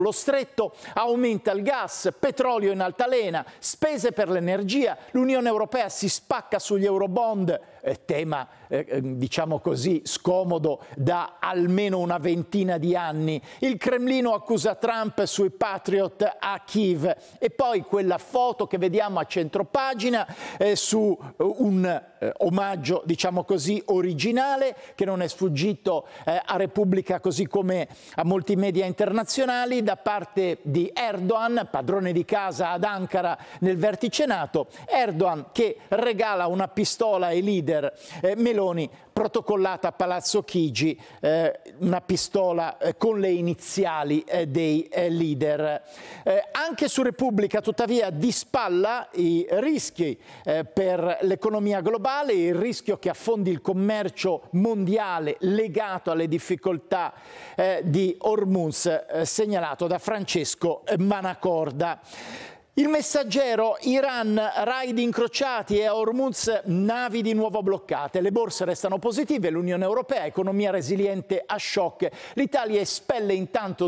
Lo stretto, aumenta il gas, petrolio in altalena, spese per l'energia, l'Unione Europea si spacca sugli eurobond, tema diciamo così scomodo da almeno una ventina di anni. Il Cremlino accusa Trump sui Patriot a Kiev e poi quella foto che vediamo a centropagina su un omaggio diciamo così originale che non è sfuggito a Repubblica così come a molti media internazionali da parte di Erdogan, padrone di casa ad Ankara nel vertice NATO. Erdogan che regala una pistola ai leader Meloni protocollata a Palazzo Chigi, una pistola con le iniziali dei leader. Anche su Repubblica tuttavia di spalla i rischi per l'economia globale, il rischio che affondi il commercio mondiale legato alle difficoltà di Hormuz, segnalato da Francesco Manacorda. Il Messaggero, Iran, raid incrociati e a Hormuz navi di nuovo bloccate. Le borse restano positive, l'Unione Europea, economia resiliente a shock. L'Italia espelle intanto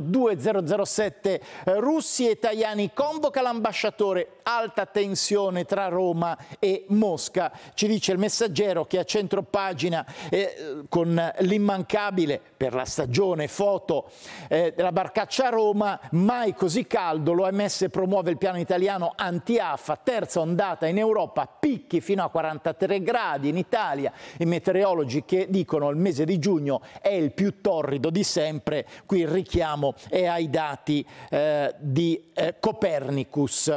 2007 russi e Tajani convoca l'ambasciatore, alta tensione tra Roma e Mosca. Ci dice il Messaggero che a centropagina con l'immancabile per la stagione foto della barcaccia a Roma, mai così caldo, l'OMS promuove il piano italiano anti-afa, terza ondata in Europa, picchi fino a 43 gradi in Italia, i meteorologi che dicono il mese di giugno è il più torrido di sempre, qui il richiamo è ai dati di Copernicus.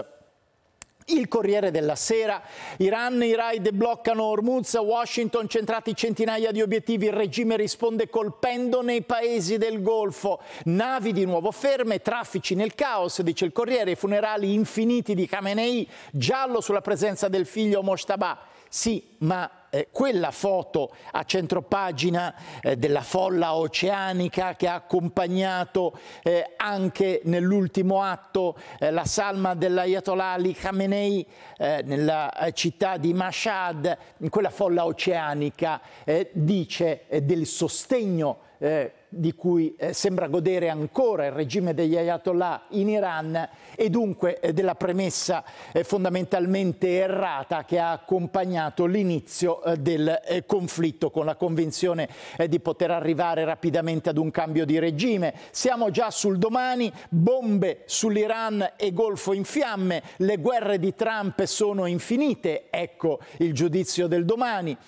Il Corriere della Sera, Iran, i raid bloccano Hormuz, Washington centrati centinaia di obiettivi, il regime risponde colpendo nei paesi del Golfo, navi di nuovo ferme, traffici nel caos, dice il Corriere, i funerali infiniti di Khamenei, giallo sulla presenza del figlio Mojtaba. Sì, ma quella foto a centropagina della folla oceanica che ha accompagnato anche nell'ultimo atto la salma dell'Ayatollah Ali Khamenei nella città di Mashhad, in quella folla oceanica dice del sostegno di cui sembra godere ancora il regime degli Ayatollah in Iran e dunque della premessa fondamentalmente errata che ha accompagnato l'inizio del conflitto con la convinzione di poter arrivare rapidamente ad un cambio di regime. Siamo già sul domani, bombe sull'Iran e Golfo in fiamme, le guerre di Trump sono infinite, ecco il giudizio del domani.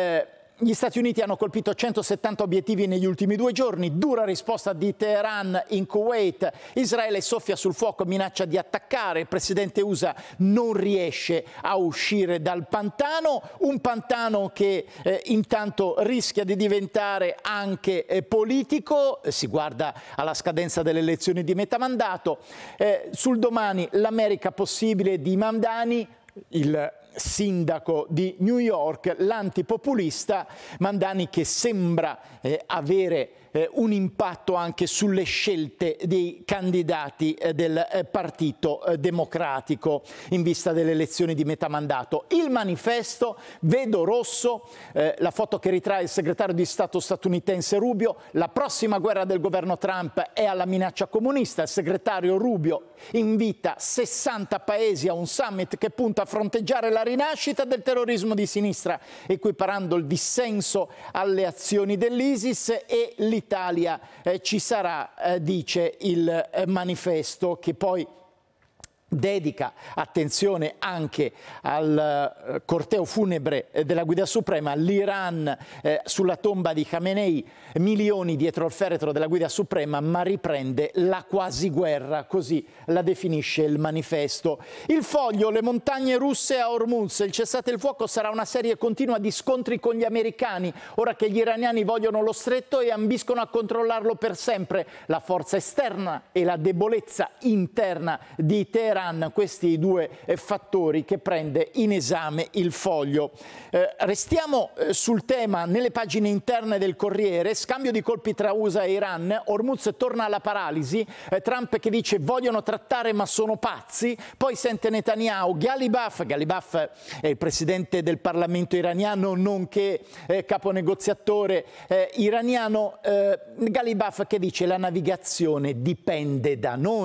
Gli Stati Uniti hanno colpito 170 obiettivi negli ultimi 2 giorni, dura risposta di Teheran in Kuwait, Israele soffia sul fuoco, minaccia di attaccare, il presidente USA non riesce a uscire dal pantano, un pantano che intanto rischia di diventare anche politico, si guarda alla scadenza delle elezioni di metà mandato, sul domani l'America possibile di Mamdani, il sindaco di New York, l'antipopulista Mamdani che sembra avere un impatto anche sulle scelte dei candidati del Partito Democratico in vista delle elezioni di metà mandato. Il manifesto, vedo rosso, la foto che ritrae il segretario di Stato statunitense Rubio, la prossima guerra del governo Trump è alla minaccia comunista, il segretario Rubio invita 60 paesi a un summit che punta a fronteggiare la rinascita del terrorismo di sinistra, equiparando il dissenso alle azioni dell'ISIS e l'Italia ci sarà, dice il manifesto, che poi dedica attenzione anche al corteo funebre della Guida Suprema, l'Iran sulla tomba di Khamenei, milioni dietro il feretro della Guida Suprema, ma riprende la quasi guerra, così la definisce il manifesto. Il Foglio, le montagne russe a Hormuz, il cessate il fuoco sarà una serie continua di scontri con gli americani, ora che gli iraniani vogliono lo stretto e ambiscono a controllarlo per sempre, la forza esterna e la debolezza interna di Teheran, questi i due fattori che prende in esame il Foglio. Restiamo sul tema nelle pagine interne del Corriere, scambio di colpi tra USA e Iran, Hormuz torna alla paralisi, Trump che dice vogliono trattare ma sono pazzi, poi sente Netanyahu, Ghalibaf è il presidente del Parlamento iraniano nonché caponegoziatore iraniano, Ghalibaf che dice la navigazione dipende da noi.